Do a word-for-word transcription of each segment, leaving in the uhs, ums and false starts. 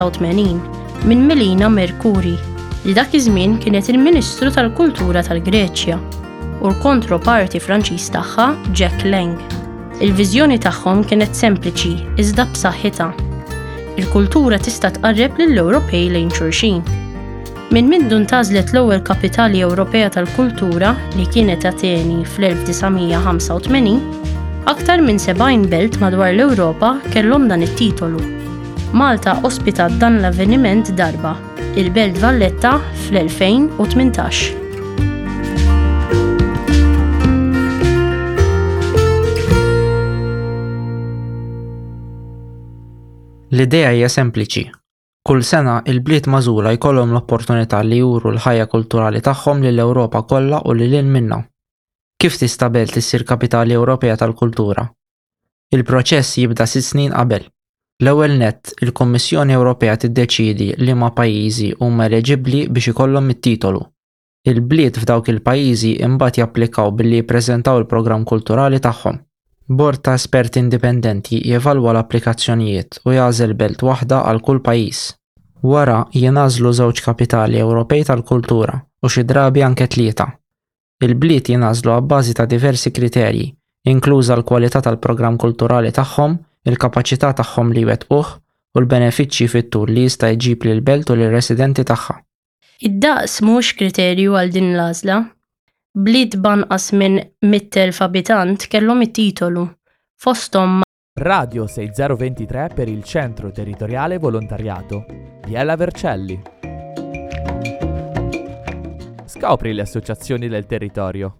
tmenin minn Melina Mercuri li dak iż-żmien kienet il-Ministru tal-Kultura tal-Greċja u l-kontroparti Franċiż tagħha Jack Lang. Il-viżjoni tagħhom kienet sempliċi iżda b'saħħitha. Il-kultura tista' tqarreb lill-Ewropej lejn xulxin. Minn mindu ntażlet l-ewwel kapitali Ewropea tal-Kultura li kienet Ateni fl-elf tisgħomija ħamsa u tmenin, aktar minn sebgħin belt madwar l-Ewropa kellhom dan it-titolu. Malta ospitat dan l-avveniment darba, il-Belt Valletta fl-elfejn u tmintax. L-idea hija sempliċi. Kull sena il-bliet magħżula jkollhom l-opportunità li juru l-ħajja kulturali tagħhom lill-Ewropa kollha u lil hinn minnha. Kif tista' Belt issir kapitali Ewropea tal-Kultura? Il-proċess jibda sitt snin qabel. L-ewwel nett, il-Kummissjoni Ewropea tiddeċiedi liema pajjiżi huma eliġibbli biex ikollhom it-titolu. Il-bliet f'dawk il-pajjiżi imbagħad japplikaw billi jippreżentaw il-programm kulturali tagħhom. Bord ta' esperti indipendenti jevalwa l-applikazzjonijiet u jagħżel belt waħda għal kull pajjiż. Wara jingħażlu żewġ kapitali Ewropej tal-Kultura u xi drabi anke tlieta. Il-bliet jingħażlu għabbażi ta' diversi kriterji, inkluża l-kwalità tal-programm kulturali tagħhom, il-kapaċità tagħhom li jwettquh u l-benefiċċji fit-tul li jista' jġib lill-belt u lir-residenti tagħha. Id-daqs mhux kriterju għal din l-għażla. Bliet banqas minn miet elf abitant kellhom it-titolu. Fosthom Radio sei zero ventitré per il Centro Territoriale Volontariato. Biella Vercelli. Scopri le associazioni del territorio.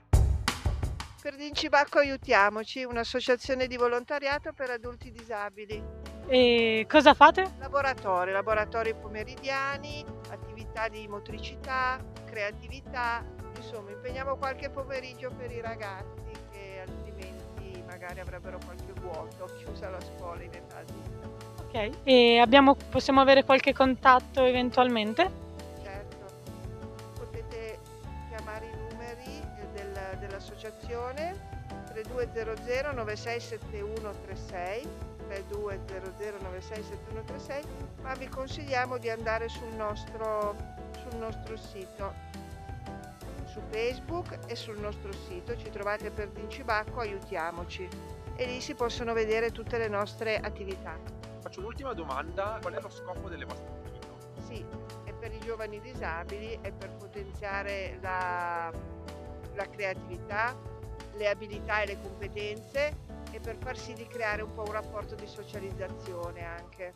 Per Dincibacco Aiutiamoci, un'associazione di volontariato per adulti disabili. E cosa fate? Laboratori, laboratori pomeridiani, attività di motricità, creatività, insomma impegniamo qualche pomeriggio per i ragazzi che altrimenti magari avrebbero qualche vuoto, chiusa la scuola in età adulta. Ok, e abbiamo, possiamo avere qualche contatto eventualmente? Certo, potete chiamare i numeri del, dell'associazione tre due zero zero nove sei sette uno tre sei tre due zero zero nove sei sette uno tre sei, ma vi consigliamo di andare sul nostro, sul nostro sito, su Facebook e sul nostro sito, ci trovate per Dincibacco Aiutiamoci e lì si possono vedere tutte le nostre attività. Faccio l'ultima domanda, qual è lo scopo delle vostre attività? Sì, è per i giovani disabili, è per potenziare la, la creatività, le abilità e le competenze e per far sì di creare un po' un rapporto di socializzazione anche.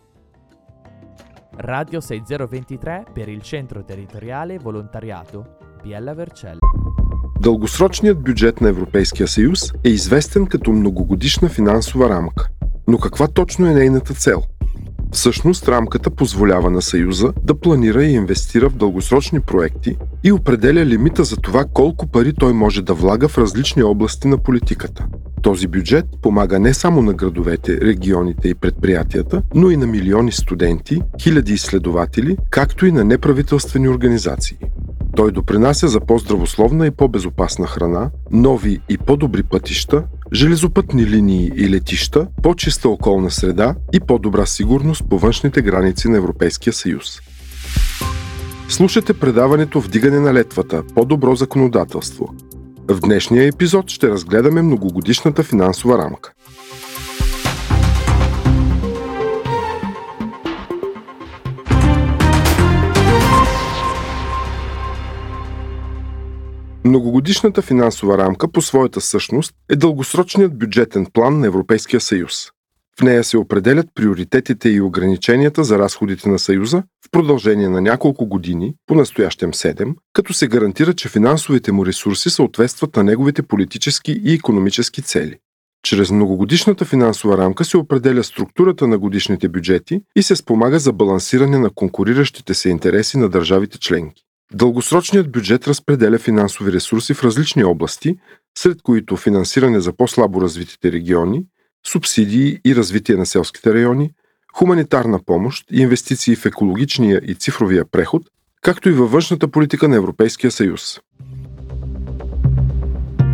Radio sei zero ventitré per il Centro Territoriale Volontariato. Biella Vercelli. Дългосрочният бюджет на Европейския съюз е известен като многогодишна финансова рамка. Но каква точно е нейната цел? Всъщност рамката позволява на Съюза да планира и инвестира в дългосрочни проекти и определя лимита за това колко пари той може да влага в различни области на политиката. Този бюджет помага не само на градовете, регионите и предприятията, но и на милиони студенти, хиляди изследователи, както и на неправителствени организации. Той допринася за по-здравословна и по-безопасна храна, нови и по-добри пътища, железопътни линии и летища, по-чиста околна среда и по-добра сигурност по външните граници на Европейския съюз. Слушате предаването "Вдигане на летвата. По-добро законодателство". В днешния епизод ще разгледаме многогодишната финансова рамка. Многогодишната финансова рамка по своята същност е дългосрочният бюджетен план на Европейския съюз. В нея се определят приоритетите и ограниченията за разходите на Съюза в продължение на няколко години, по-настоящем седем, като се гарантира, че финансовите му ресурси съответстват на неговите политически и икономически цели. Чрез многогодишната финансова рамка се определя структурата на годишните бюджети и се спомага за балансиране на конкуриращите се интереси на държавите членки. Дългосрочният бюджет разпределя финансови ресурси в различни области, сред които финансиране за по-слабо развитите региони, субсидии и развитие на селските райони, хуманитарна помощ и инвестиции в екологичния и цифровия преход, както и във външната политика на Европейския съюз.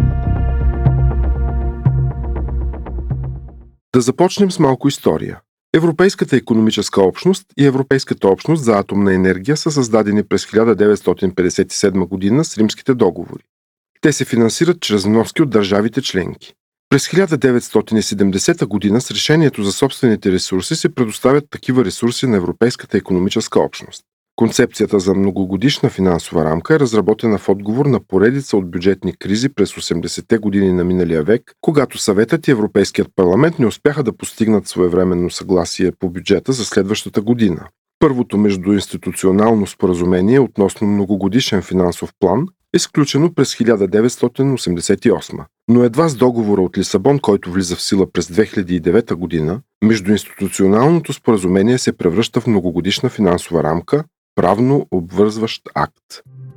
Да започнем с малко история. Европейската икономическа общност и Европейската общност за атомна енергия са създадени през хиляда деветстотин петдесет и седма година с Римските договори. Те се финансират чрез вноски от държавите членки. През хиляда деветстотин и седемдесета година с решението за собствените ресурси се предоставят такива ресурси на Европейската икономическа общност. Концепцията за многогодишна финансова рамка е разработена в отговор на поредица от бюджетни кризи през осемдесетте години на миналия век, когато Съветът и Европейският парламент не успяха да постигнат своевременно съгласие по бюджета за следващата година. Първото междуинституционално споразумение относно многогодишен финансов план е сключено през хиляда деветстотин осемдесет и осма, но едва с договора от Лисабон, който влиза в сила през две хиляди и девета година, междуинституционалното споразумение се превръща в многогодишна финансова рамка, правно обвързващ акт.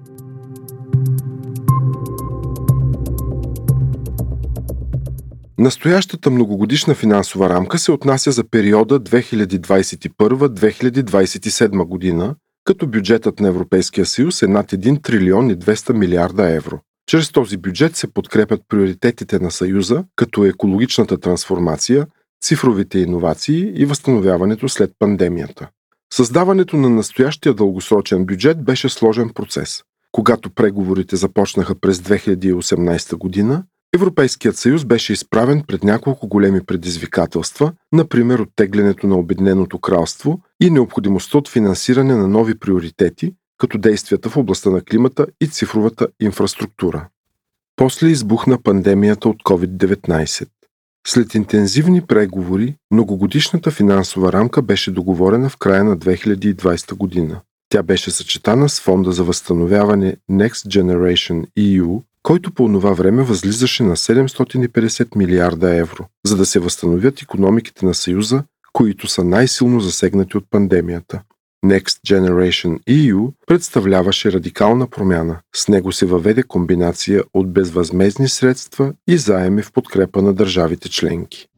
Настоящата многогодишна финансова рамка се отнася за периода две хиляди двадесет и първа - две хиляди двадесет и седма година, като бюджетът на Европейския съюз е над един трилион и двеста милиарда евро. Чрез този бюджет се подкрепят приоритетите на Съюза, като екологичната трансформация, цифровите иновации и възстановяването след пандемията. Създаването на настоящия дългосрочен бюджет беше сложен процес. Когато преговорите започнаха през две хиляди и осемнадесета година, Европейският съюз беше изправен пред няколко големи предизвикателства, например оттеглянето на Обединеното кралство и необходимостта от финансиране на нови приоритети, като действията в областта на климата и цифровата инфраструктура. После избухна пандемията от ковид деветнадесет. След интензивни преговори, многогодишната финансова рамка беше договорена в края на две хиляди и двадесета година. Тя беше съчетана с фонда за възстановяване Next Generation и ю, който по онова време възлизаше на седемстотин и петдесет милиарда евро, за да се възстановят икономиките на Съюза, които са най-силно засегнати от пандемията. Next Generation и ю представляваше радикална промяна. С него се въведе комбинация от безвъзмездни средства и заеми в подкрепа на държавите членки.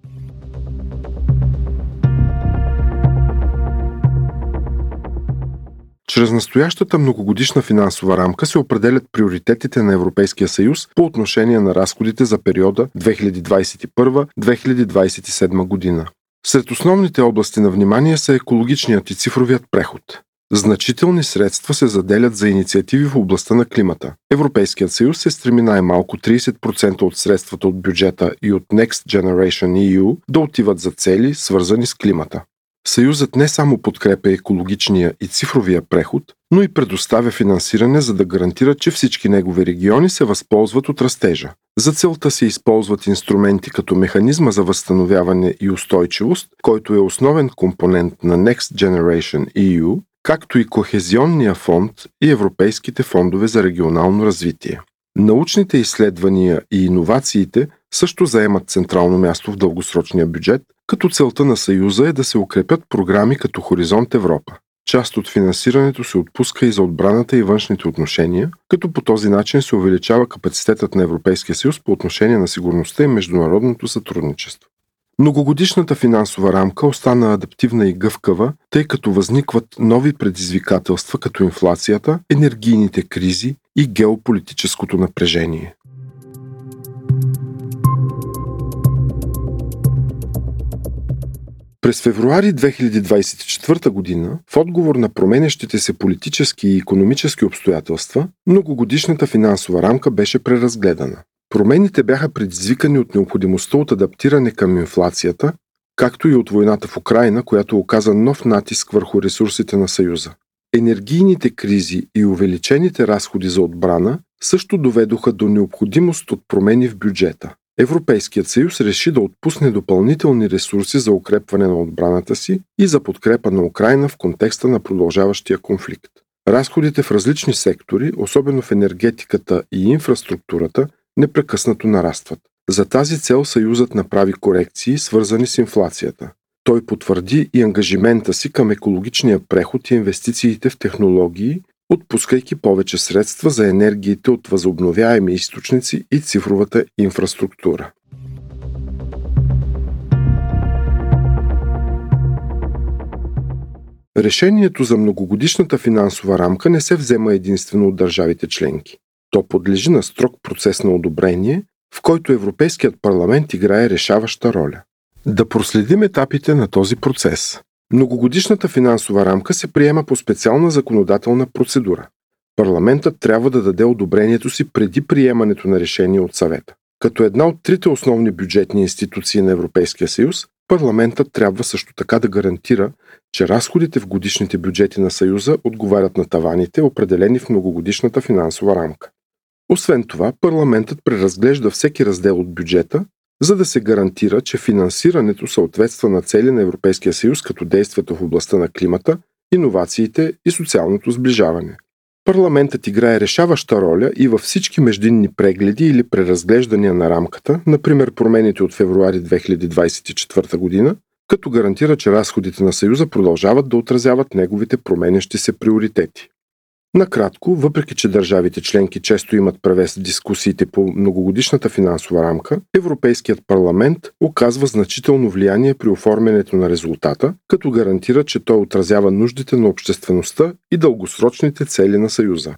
Чрез настоящата многогодишна финансова рамка се определят приоритетите на Европейския съюз по отношение на разходите за периода две хиляди двадесет и първа - две хиляди двадесет и седма година. Сред основните области на внимание са екологичният и цифровият преход. Значителни средства се заделят за инициативи в областта на климата. Европейският съюз се стреми най-малко тридесет процента от средствата от бюджета и от Next Generation и ю да отиват за цели, свързани с климата. Съюзът не само подкрепя екологичния и цифровия преход, но и предоставя финансиране, за да гарантира, че всички негови региони се възползват от растежа. За целта се използват инструменти като механизма за възстановяване и устойчивост, който е основен компонент на Next Generation и ю, както и Кохезионния фонд и европейските фондове за регионално развитие. Научните изследвания и иновациите също заемат централно място в дългосрочния бюджет, като целта на Съюза е да се укрепят програми като Хоризонт Европа. Част от финансирането се отпуска и за отбраната и външните отношения, като по този начин се увеличава капацитетът на Европейския съюз по отношение на сигурността и международното сътрудничество. Многогодишната финансова рамка остана адаптивна и гъвкава, тъй като възникват нови предизвикателства като инфлацията, енергийните кризи и геополитическото напрежение. През февруари две хиляди двадесет и четвърта година, в отговор на променящите се политически и икономически обстоятелства, многогодишната финансова рамка беше преразгледана. Промените бяха предизвикани от необходимостта от адаптиране към инфлацията, както и от войната в Украйна, която оказа нов натиск върху ресурсите на Съюза. Енергийните кризи и увеличените разходи за отбрана също доведоха до необходимост от промени в бюджета. Европейският съюз реши да отпусне допълнителни ресурси за укрепване на отбраната си и за подкрепа на Украйна в контекста на продължаващия конфликт. Разходите в различни сектори, особено в енергетиката и инфраструктурата, непрекъснато нарастват. За тази цел Съюзът направи корекции, свързани с инфлацията. Той потвърди и ангажимента си към екологичния преход и инвестициите в технологии, отпускайки повече средства за енергиите от възобновяеми източници и цифровата инфраструктура. Решението за многогодишната финансова рамка не се взема единствено от държавите членки. То подлежи на строг процес на одобрение, в който Европейският парламент играе решаваща роля. Да проследим етапите на този процес. Многогодишната финансова рамка се приема по специална законодателна процедура. Парламентът трябва да даде одобрението си преди приемането на решение от съвета. Като една от трите основни бюджетни институции на Европейския съюз, парламентът трябва също така да гарантира, че разходите в годишните бюджети на Съюза отговарят на таваните, определени в многогодишната финансова рамка. Освен това, парламентът преразглежда всеки раздел от бюджета, за да се гарантира, че финансирането съответства на цели на Европейския съюз, като действията в областта на климата, иновациите и социалното сближаване. Парламентът играе решаваща роля и във всички междинни прегледи или преразглеждания на рамката, например промените от февруари две хиляди двадесет и четвърта година, като гарантира, че разходите на Съюза продължават да отразяват неговите променящи се приоритети. Накратко, въпреки че държавите членки често имат превес в дискусиите по многогодишната финансова рамка, Европейският парламент оказва значително влияние при оформянето на резултата, като гарантира, че той отразява нуждите на обществеността и дългосрочните цели на Съюза.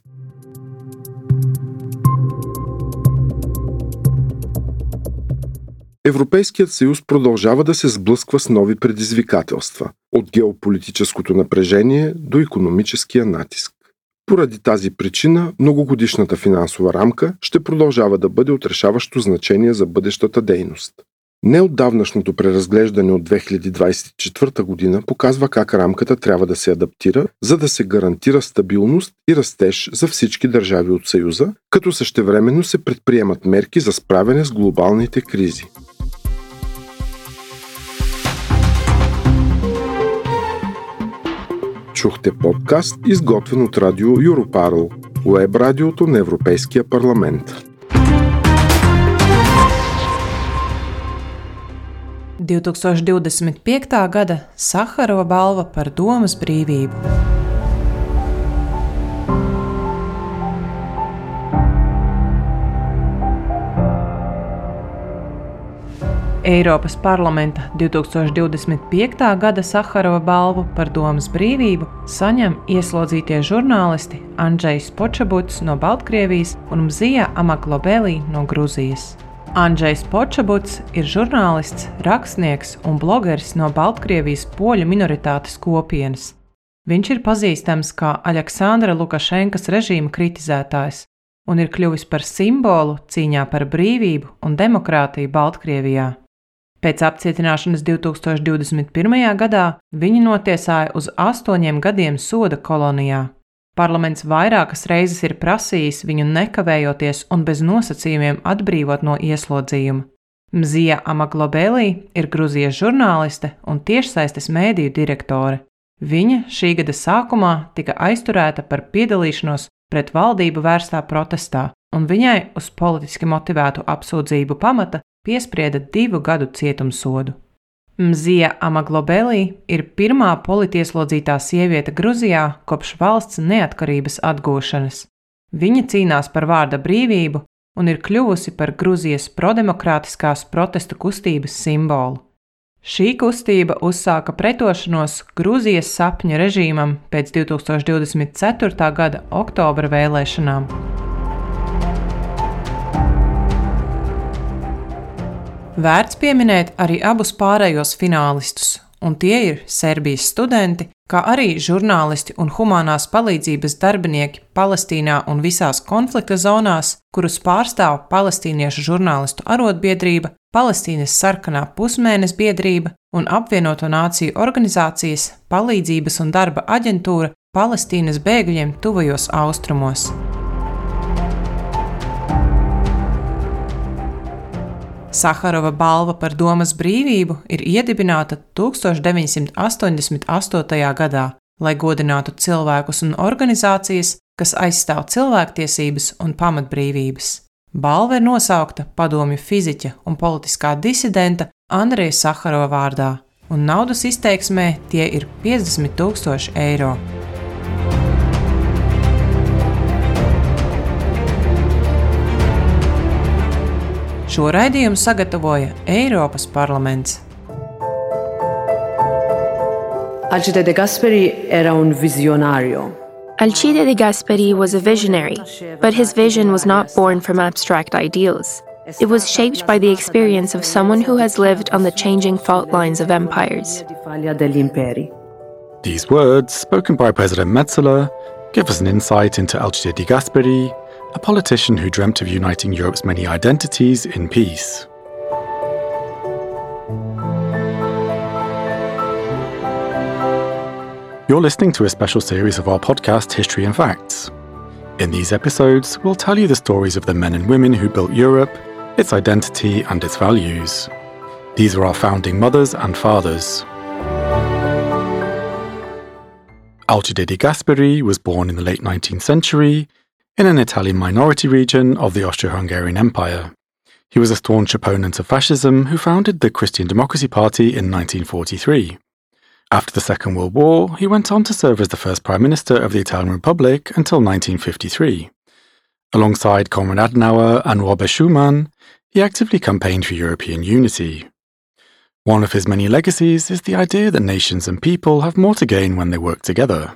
Европейският съюз продължава да се сблъсква с нови предизвикателства, от геополитическото напрежение до икономическия натиск. Поради тази причина, многогодишната финансова рамка ще продължава да бъде от решаващо значение за бъдещата дейност. Неотдавнашното преразглеждане от две хиляди двадесет и четвърта година показва как рамката трябва да се адаптира, за да се гарантира стабилност и растеж за всички държави от Съюза, като същевременно се предприемат мерки за справяне с глобалните кризи. Чухте подкаст, изготвен от радио Europarl, уеб радиото на Европейския парламент. divi tūkstoši divdesmit piektā gada Saharova balva par domas brīvību. Eiropas parlamenta divi tūkstoši divdesmit piektā gada Saharova balvu par domas brīvību saņem ieslodzītie žurnālisti Andžejs Počabuts no Baltkrievijas un Mzija Amaglobeli no Gruzijas. Andžejs Počabuts ir žurnālists, rakstnieks un blogeris no Baltkrievijas poļu minoritātes kopienas. Viņš ir pazīstams kā Aleksandra Lukašenkas režīma kritizētājs un ir kļuvis par simbolu cīņā par brīvību un demokrātiju Baltkrievijā. Pēc apcietināšanas divi tūkstoši divdesmit pirmajā gadā viņu notiesāja uz astoņiem gadiem soda kolonijā. Parlaments vairākas reizes ir prasījis viņu nekavējoties un bez nosacījumiem atbrīvot no ieslodzījuma. Mzija Amaglobeli ir Gruzijas žurnāliste un tiešsaistes mēdīju direktore. Viņa šī gada sākumā tika aizturēta par piedalīšanos pret valdību vērstā protestā, un viņai uz politiski motivētu apsūdzību pamata piesprieda divu gadu cietumsodu. Mzija Amaglobeli ir pirmā politieslodzītā sieviete Gruzijā kopš valsts neatkarības atgūšanas. Viņa cīnās par vārda brīvību un ir kļuvusi par Gruzijas prodemokrātiskās protestu kustības simbolu. Šī kustība uzsāka pretošanos Gruzijas sapņa režīmam pēc divi tūkstoši divdesmit ceturtā gada oktobra vēlēšanām. Vērts pieminēt arī abus pārējos finālistus, un tie ir Serbijas studenti, kā arī žurnālisti un humanās palīdzības darbinieki Palestīnā un visās konflikta zonās, kurus pārstāv Palestīniešu žurnālistu arotbiedrība, Palestīnas sarkanā pusmēnes biedrība un apvienoto nāciju organizācijas palīdzības un darba aģentūra Palestīnas bēgļiem tuvajos austrumos. Saharova balva par domas brīvību ir iedibināta tūkstoš deviņsimt astoņdesmit astotajā gadā, lai godinātu cilvēkus un organizācijas, kas aizstāv cilvēktiesības un pamatbrīvības. Balva ir nosaukta padomju fiziķa un politiskā disidenta Andreja Saharova vārdā, un naudas izteiksmē tie ir piecdesmit tūkstoši eiro. Šo raidījumu sagatavoja Eiropas parlaments. Alcide De Gasperi era un visionario. Alcide De Gasperi was a visionary, but his vision was not born from abstract ideals. It was shaped by the experience of someone who has lived on the changing fault lines of empires. These words, spoken by President Metzola, give us an insight into Alcide De Gasperi, a politician who dreamt of uniting Europe's many identities in peace. You're listening to a special series of our podcast, History and Facts. In these episodes, we'll tell you the stories of the men and women who built Europe, its identity and its values. These are our founding mothers and fathers. Alcide De Gasperi was born in the late nineteenth century in an Italian minority region of the Austro-Hungarian Empire. He was a staunch opponent of fascism who founded the Christian Democracy Party in nineteen forty-three. After the Second World War, he went on to serve as the first Prime Minister of the Italian Republic until nineteen fifty-three. Alongside Konrad Adenauer and Robert Schuman, he actively campaigned for European unity. One of his many legacies is the idea that nations and people have more to gain when they work together.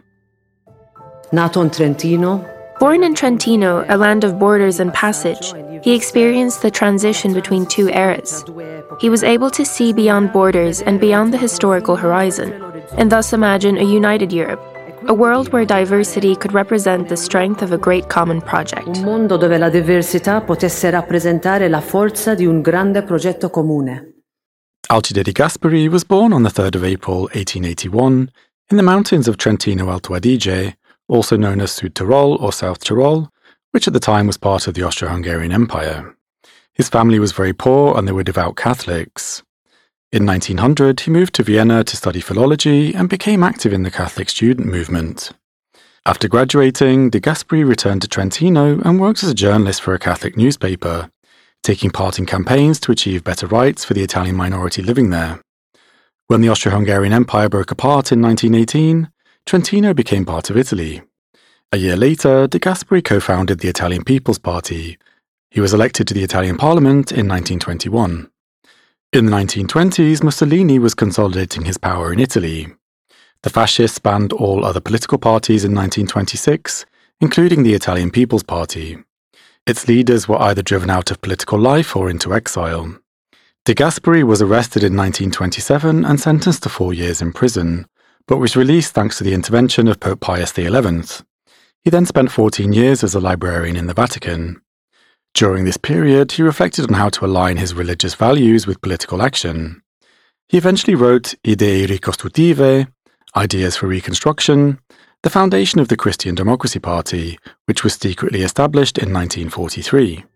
Nato in Trentino. Born in Trentino, a land of borders and passage, he experienced the transition between two eras. He was able to see beyond borders and beyond the historical horizon, and thus imagine a united Europe, a world where diversity could represent the strength of a great common project. Un mondo dove la diversità potesse rappresentare la forza di un grande progetto comune. Alcide De Gasperi was born on the third of April eighteen eighty-one in the mountains of Trentino Alto Adige, also known as Südtirol or South Tyrol, which at the time was part of the Austro-Hungarian Empire. His family was very poor and they were devout Catholics. In nineteen hundred, he moved to Vienna to study philology and became active in the Catholic student movement. After graduating, De Gasperi returned to Trentino and worked as a journalist for a Catholic newspaper, taking part in campaigns to achieve better rights for the Italian minority living there. When the Austro-Hungarian Empire broke apart in nineteen eighteen, Trentino became part of Italy. A year later, De Gasperi co-founded the Italian People's Party. He was elected to the Italian Parliament in nineteen twenty-one. In the nineteen twenties, Mussolini was consolidating his power in Italy. The fascists banned all other political parties in nineteen twenty-six, including the Italian People's Party. Its leaders were either driven out of political life or into exile. De Gasperi was arrested in nineteen twenty-seven and sentenced to four years in prison, but was released thanks to the intervention of Pope Pius the eleventh. He then spent fourteen years as a librarian in the Vatican. During this period, he reflected on how to align his religious values with political action. He eventually wrote Idee Ricostrutive, Ideas for Reconstruction, the foundation of the Christian Democracy Party, which was secretly established in nineteen forty-three.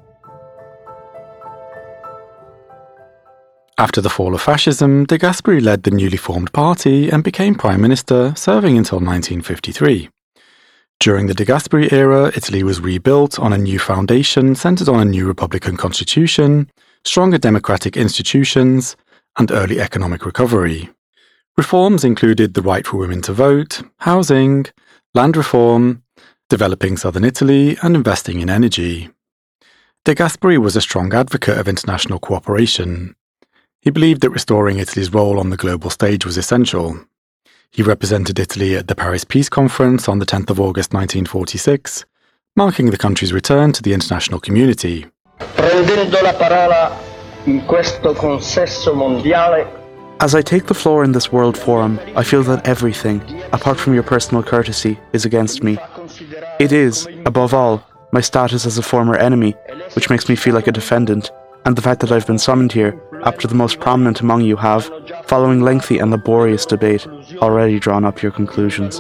After the fall of fascism, De Gasperi led the newly formed party and became Prime Minister, serving until nineteen fifty-three. During the De Gasperi era, Italy was rebuilt on a new foundation centered on a new republican constitution, stronger democratic institutions, and early economic recovery. Reforms included the right for women to vote, housing, land reform, developing southern Italy, and investing in energy. De Gasperi was a strong advocate of international cooperation. He believed that restoring Italy's role on the global stage was essential. He represented Italy at the Paris Peace Conference on the tenth of August nineteen forty-six, marking the country's return to the international community. Prendendo la parola in questo consesso mondiale. As I take the floor in this World Forum, I feel that everything, apart from your personal courtesy, is against me. It is, above all, my status as a former enemy, which makes me feel like a defendant, and the fact that I've been summoned here after the most prominent among you have, following lengthy and laborious debate, already drawn up your conclusions.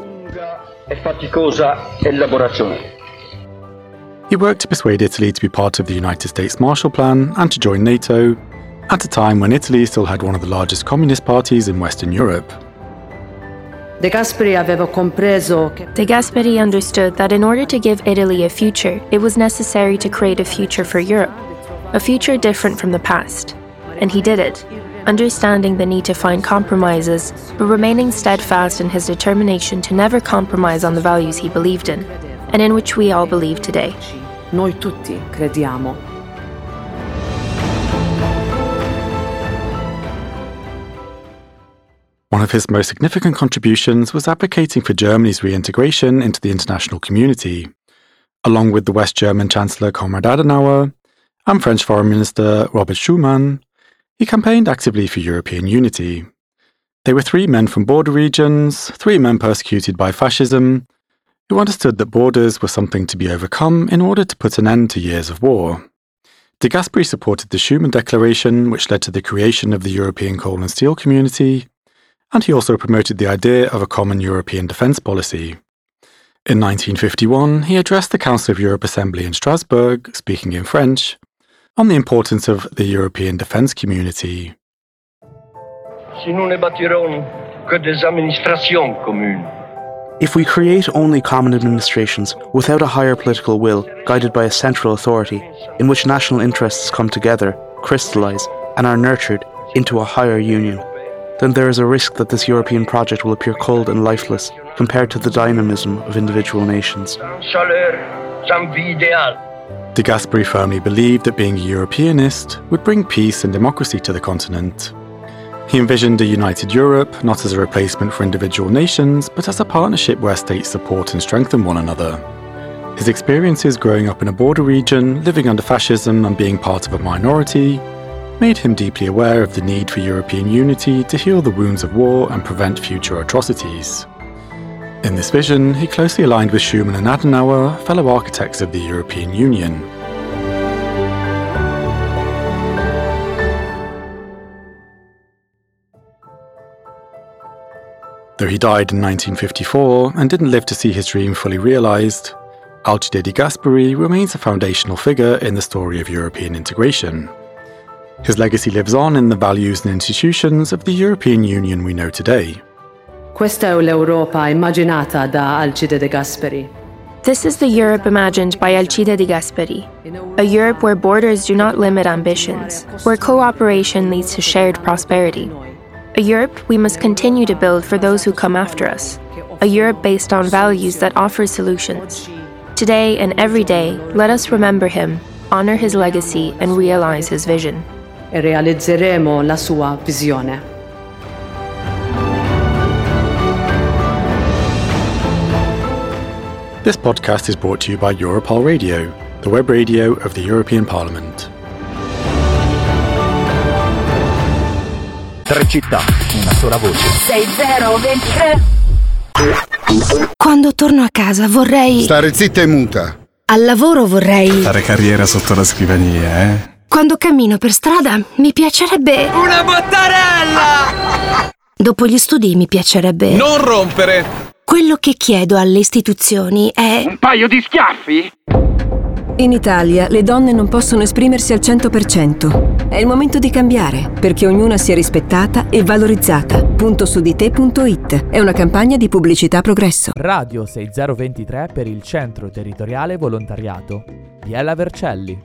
He worked to persuade Italy to be part of the United States Marshall Plan and to join NATO, at a time when Italy still had one of the largest communist parties in Western Europe. De Gasperi aveva compreso che De Gasperi understood that in order to give Italy a future, it was necessary to create a future for Europe, a future different from the past. And he did it, understanding the need to find compromises, but remaining steadfast in his determination to never compromise on the values he believed in, and in which we all believe today. Noi tutti crediamo. One of his most significant contributions was advocating for Germany's reintegration into the international community. Along with the West German Chancellor Konrad Adenauer, and French Foreign Minister Robert Schuman, he campaigned actively for European unity. They were three men from border regions, three men persecuted by fascism, who understood that borders were something to be overcome in order to put an end to years of war. De Gasperi supported the Schuman Declaration, which led to the creation of the European Coal and Steel Community, and he also promoted the idea of a common European defence policy. In nineteen fifty-one, he addressed the Council of Europe Assembly in Strasbourg, speaking in French, on the importance of the European defence community. Si nous ne bâtirons que des administrations communes. If we create only common administrations without a higher political will, guided by a central authority, in which national interests come together, crystallise, and are nurtured into a higher union, then there is a risk that this European project will appear cold and lifeless compared to the dynamism of individual nations. De Gasperi firmly believed that being a Europeanist would bring peace and democracy to the continent. He envisioned a united Europe, not as a replacement for individual nations, but as a partnership where states support and strengthen one another. His experiences growing up in a border region, living under fascism and being part of a minority, made him deeply aware of the need for European unity to heal the wounds of war and prevent future atrocities. In this vision, he closely aligned with Schuman and Adenauer, fellow architects of the European Union. Though he died in nineteen fifty-four and didn't live to see his dream fully realised, Alcide De Gasperi remains a foundational figure in the story of European integration. His legacy lives on in the values and institutions of the European Union we know today. Questa è l'Europa immaginata da Alcide De Gasperi. This is the Europe imagined by Alcide De Gasperi, a Europe where borders do not limit ambitions, where cooperation leads to shared prosperity. A Europe we must continue to build for those who come after us. A Europe based on values that offers solutions. Today and every day, let us remember him, honor his legacy, and realize his vision. E realizzeremo la sua visione. This podcast is brought to you by Europol Radio, the web radio of the European Parliament. Tre città, una sola voce. sei zero ventitré. Quando torno a casa vorrei... Stare zitta e muta. Al lavoro vorrei... Fare carriera sotto la scrivania, eh? Quando cammino per strada mi piacerebbe... Una bottarella! Dopo gli studi mi piacerebbe... Non rompere! Quello che chiedo alle istituzioni è... Un paio di schiaffi? In Italia le donne non possono esprimersi al cento per cento. È il momento di cambiare, perché ognuna sia rispettata e valorizzata. punto su di te punto it è una campagna di pubblicità Progresso. Radio sei zero ventitré per il Centro Territoriale Volontariato. Biella Vercelli.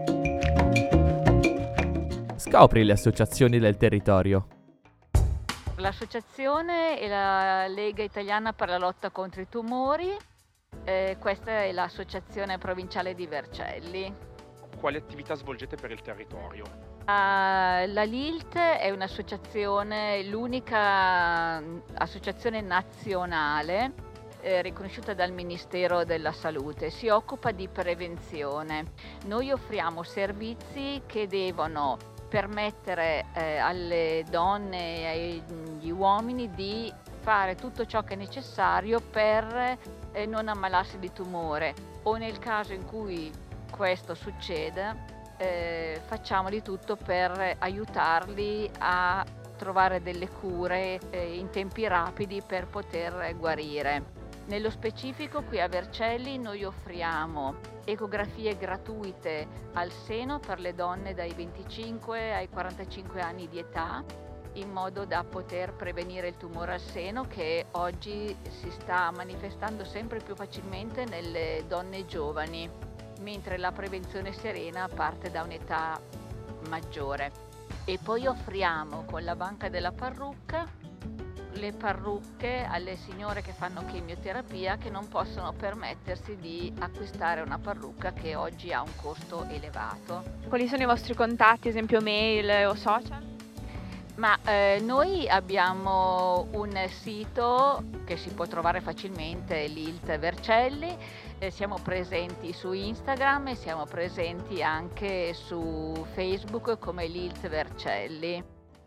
Scopri le associazioni del territorio. L'associazione è la Lega Italiana per la lotta contro i tumori. Eh, questa è l'associazione provinciale di Vercelli. Quali attività svolgete per il territorio? Uh, la L I L T è un'associazione, l'unica associazione nazionale eh, riconosciuta dal Ministero della Salute. Si occupa di prevenzione. Noi offriamo servizi che devono permettere eh, alle donne e agli uomini di fare tutto ciò che è necessario per eh, non ammalarsi di tumore, o nel caso in cui questo succeda eh, facciamo di tutto per aiutarli a trovare delle cure eh, in tempi rapidi per poter guarire. Nello specifico qui a Vercelli noi offriamo ecografie gratuite al seno per le donne dai venticinque ai quarantacinque anni di età, in modo da poter prevenire il tumore al seno che oggi si sta manifestando sempre più facilmente nelle donne giovani, mentre la prevenzione serena parte da un'età maggiore. E poi offriamo con la banca della parrucca le parrucche alle signore che fanno chemioterapia, che non possono permettersi di acquistare una parrucca che oggi ha un costo elevato. Quali sono i vostri contatti, esempio mail o social? Ma eh, noi abbiamo un sito che si può trovare facilmente, l'I L T Vercelli, eh, siamo presenti su Instagram e siamo presenti anche su Facebook come l'I L T Vercelli.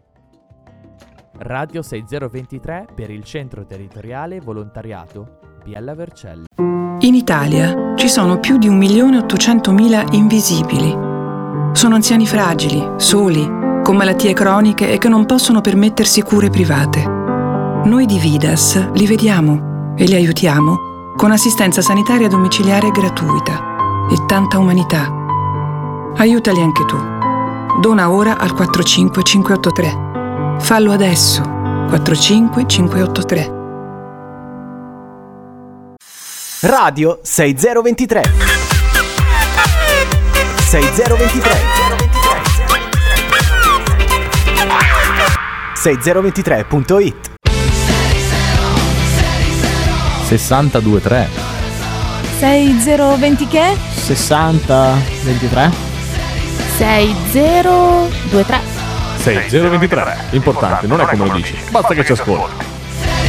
Radio sei zero due tre per il Centro Territoriale Volontariato Biella Vercelli. In Italia ci sono più di un milione ottocentomila invisibili. Sono anziani fragili, soli, con malattie croniche e che non possono permettersi cure private. Noi di Vidas li vediamo e li aiutiamo con assistenza sanitaria domiciliare gratuita e tanta umanità. Aiutali anche tu. Dona ora al quattro cinque cinque otto tre. Fallo adesso. quattro cinque cinque otto tre. Radio sei zero due tre. sei zero due tre. sei zero due tre punto it. sessantadue tre. sei zero due che? sessanta ventitré. sei zero due tre. sei zero due tre. Importante, non è come lo dici, basta che ci ascolti.